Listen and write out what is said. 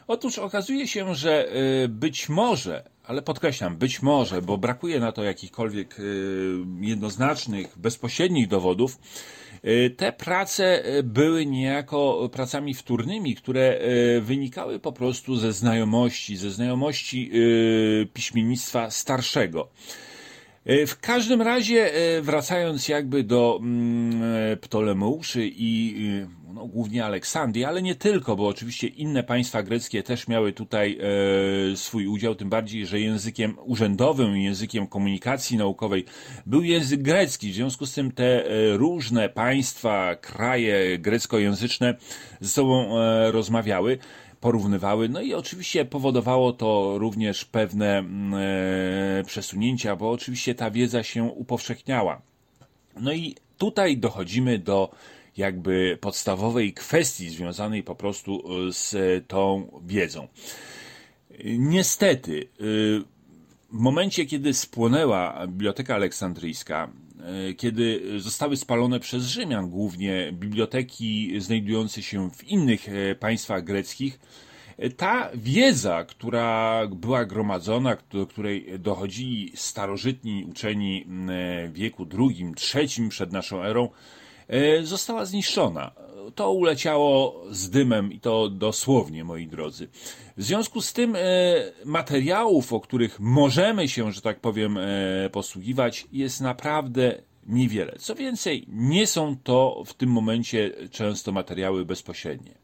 Otóż okazuje się, że być może, ale podkreślam, być może, bo brakuje na to jakichkolwiek jednoznacznych, bezpośrednich dowodów, te prace były niejako pracami wtórnymi, które wynikały po prostu ze znajomości piśmiennictwa starszego. W każdym razie, wracając jakby do Ptolemeuszy i no, głównie Aleksandrii, ale nie tylko, bo oczywiście inne państwa greckie też miały tutaj swój udział, tym bardziej, że językiem urzędowym, językiem komunikacji naukowej był język grecki. W związku z tym te różne państwa, kraje greckojęzyczne ze sobą rozmawiały, porównywały, no i oczywiście powodowało to również pewne przesunięcia, bo oczywiście ta wiedza się upowszechniała. No i tutaj dochodzimy do jakby podstawowej kwestii związanej po prostu z tą wiedzą. Niestety, w momencie, kiedy spłonęła Biblioteka Aleksandryjska, kiedy zostały spalone przez Rzymian głównie biblioteki znajdujące się w innych państwach greckich, ta wiedza, która była gromadzona, do której dochodzili starożytni uczeni w wieku II, III przed naszą erą, została zniszczona. To uleciało z dymem i to dosłownie, moi drodzy. W związku z tym materiałów, o których możemy się, że tak powiem, posługiwać, jest naprawdę niewiele. Co więcej, nie są to w tym momencie często materiały bezpośrednie.